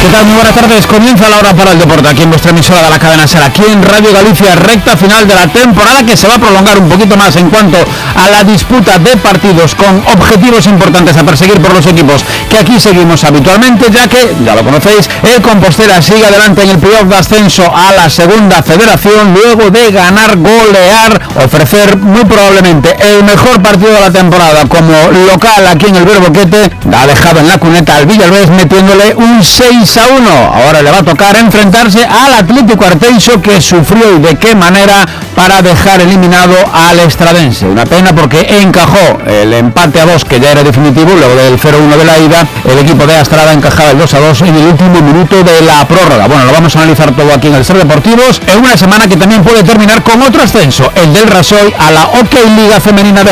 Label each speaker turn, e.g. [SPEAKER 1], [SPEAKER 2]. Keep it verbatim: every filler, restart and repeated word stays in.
[SPEAKER 1] ¿Qué tal? Muy buenas tardes. Comienza la hora para el deporte aquí en vuestra emisora de la cadena SER, aquí en Radio Galicia, recta final de la temporada que se va a prolongar un poquito más en cuanto a la disputa de partidos con objetivos importantes a perseguir por los equipos que aquí seguimos habitualmente, ya que, ya lo conocéis, el Compostela sigue adelante en el playoff de ascenso a la segunda federación luego de ganar, golear, ofrecer muy probablemente el mejor partido de la temporada como local aquí en el Verboquete. Ha dejado en la cuneta al Villalbés metiéndole un seis a uno. Ahora le va a tocar enfrentarse al Atlético Arteixo, que sufrió y de qué manera para dejar eliminado al Estradense. Una pena porque encajó el empate a dos que ya era definitivo luego del cero uno de la ida. El equipo de Astrada encajaba el dos a dos en el último minuto de la prórroga. Bueno, lo vamos a analizar todo aquí en el SER Deportivos en una semana que también puede terminar con otro ascenso, el del Rasoy a la Hockey Liga Femenina de